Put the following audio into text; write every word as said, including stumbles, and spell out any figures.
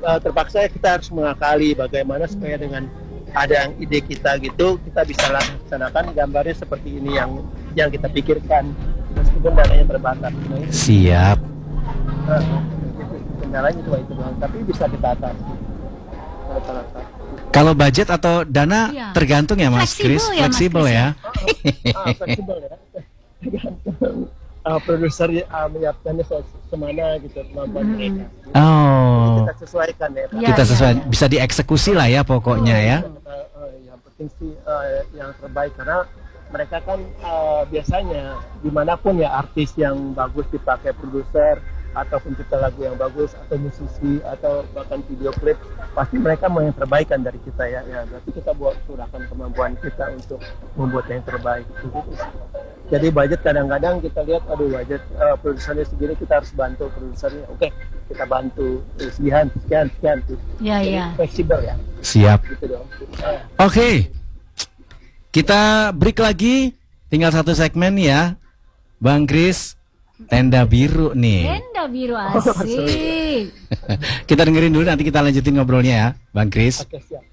uh, terpaksa kita harus mengakali bagaimana supaya dengan ada yang ide kita gitu, kita bisa laksanakan gambarnya seperti ini yang yang kita pikirkan meskipun dananya terbatas. Nah, itu. Siap. Nah, itu kendalanya cuma itu doang, tapi bisa kita atasi. Rata-rata. Kalau budget atau dana Iya. tergantung ya Mas Fleksibel Kris, ya, Mas fleksibel Kris, ya. Ah, fleksibel ya. Tergantung uh, produser uh, menyiapkannya se- semana gitu kemampuan Hmm. mereka. Oh, Kita sesuaikan ya. Pak. Iya, kita iya, sesuai, iya. bisa dieksekusi lah ya pokoknya ya. Uh, uh, yang penting sih uh, yang terbaik karena mereka kan uh, biasanya dimanapun ya artis yang bagus dipakai produser atau pencipta lagu yang bagus atau musisi atau bahkan video klip pasti mereka mau yang terbaik kan dari kita ya. Ya berarti kita buat curahkan kemampuan kita untuk membuat yang terbaik. Jadi budget kadang-kadang kita lihat aduh budget uh, produsernya segini kita harus bantu produsernya. Oke, kita bantu eh, sekian sekian sekian tuh. Ya, Jadi ya. fleksibel ya. Siap. Gitu dong. Uh, Oke, kita break lagi, tinggal satu segmen ya, Bang Kris. Tenda biru nih. Tenda biru asik. Kita dengerin dulu nanti kita lanjutin ngobrolnya ya, Bang Kris. Oke siap.